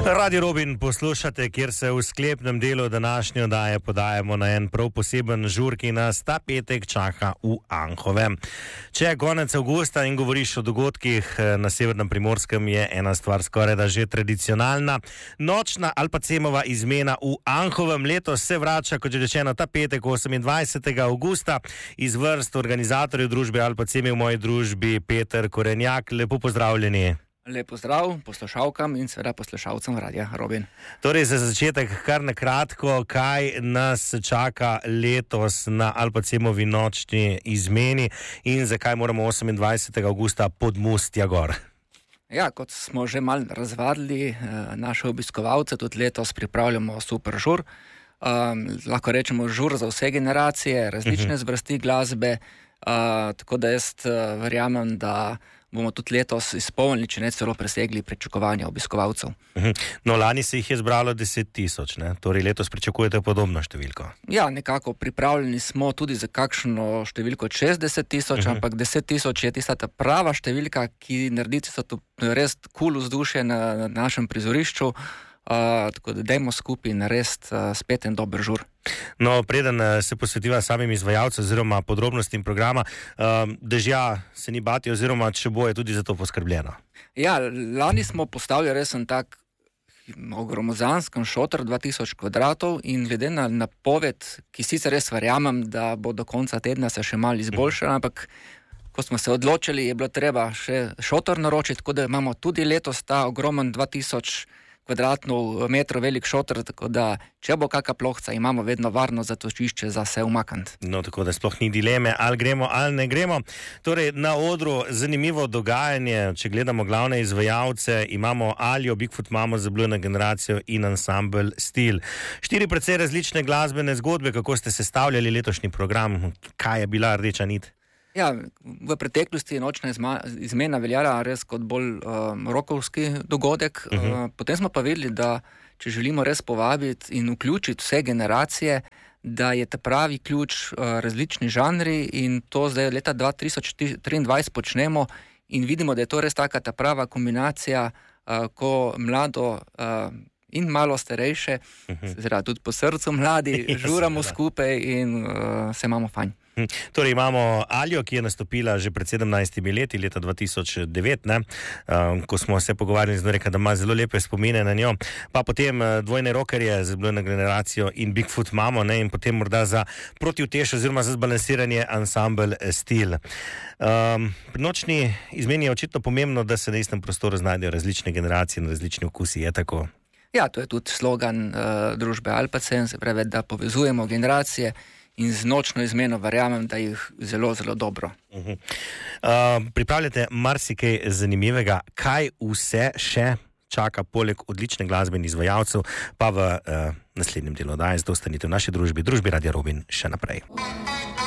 Radio Robin poslušate, kjer se v sklepnem delu današnje oddaje podajamo na en prav poseben žur, ki nas ta petek čaka v Anhovem. Če je konec avgusta in govoriš o dogodkih na Severnem Primorskem, je ena stvar skoraj da že tradicionalna. Nočna Alpacemova izmena v Anhovem letos se vrača, kot že rečeno, ta petek 28. avgusta iz vrst organizatorjev družbe Alpacemi v moji družbi Peter Korenjak. Lepo pozdravljeni. Lep pozdrav poslušalkam in seveda poslušalcem Radia Robin. Torej, za začetek kar na kratko, kaj nas čaka letos na Alpacemovi nočni izmeni in zakaj moramo 28. avgusta pod Mustja gor? Ja, kot smo že malo razvadili naše obiskovalce, tudi letos pripravljamo super žur. Lahko rečemo žur za vse generacije, različne zvrsti glasbe, tako da jaz verjamem, da bomo tudi letos izpolnili, če ne celo presegli pričakovanja obiskovalcev. No, lani se jih je zbralo 10,000, ne? Torej letos pričakujete podobno številko? Ja, nekako pripravljeni smo tudi za kakšno številko 60,000, ampak 10,000 je tista ta prava številka, ki naredi res cool vzdušje na našem prizorišču, tako da dajmo skupaj narediti spet en dober žur. No, preden se posvetiva samim izvajalcem oziroma podrobnostim programa, dežja se ni bati oziroma če bo je tudi za to poskrbljeno. Ja, lani smo postavili res en tak ogromozanski šotor 2000 kvadratov in glede na napoved, ki sicer res verjamem, da bo do konca tedna se še malo izboljšala, ampak ko smo se odločili, je bilo treba še šotor naročiti, tako da imamo tudi letos ta ogromen 2000 kvadratno metrov velik šotor, tako da če bo kakšna plohca, imamo vedno varno zatočišče za se umakniti. No, tako da sploh ni dileme, ali gremo ali ne gremo. Torej, na odru zanimivo dogajanje, če gledamo glavne izvajalce, imamo Aljo, Bigfoot Mamo, Zabljeno generacijo in ansambel Stil. 4 precej različne glasbene zgodbe, kako ste sestavljali letošnji program, kaj je bila rdeča nit? Ja, v preteklosti je nočna izmena veljala res kot bolj rokovski dogodek. Potem smo pa vedeli, da če želimo res povabiti in vključiti vse generacije, da je ta pravi ključ različni žanri in to zdaj leta 2023 počnemo in vidimo, da je to res taka ta prava kombinacija, ko mlado in malo starejše, tudi po srcu mladi, žuramo skupaj in se imamo fajn. Torej imamo Aljo, ki je nastopila že pred 17 leti, leta 2009, ne? Ko smo se pogovarjali z njo, rekel, da ima zelo lepe spomine na njo, pa potem dvojne rockerje, Zabljeno generacijo in Bigfoot Mamo, ne? In potem morda za protivtež oziroma za zbalansiranje ansambel Stil. Pri nočni izmeni je očitno pomembno, da se na istem prostoru znajdejo različne generacije in različni okusi, je tako? Ja, to je tudi slogan družbe Alpacem, se pravi, da povezujemo generacije in z nočno izmeno verjamem, da jih zelo, zelo dobro. Pripravljate marsikaj zanimivega. Kaj vse še čaka poleg odlične glasbe in izvajalcev, pa v naslednjem delu oddaje, zato ostanite v naši družbi Radia Robin še naprej.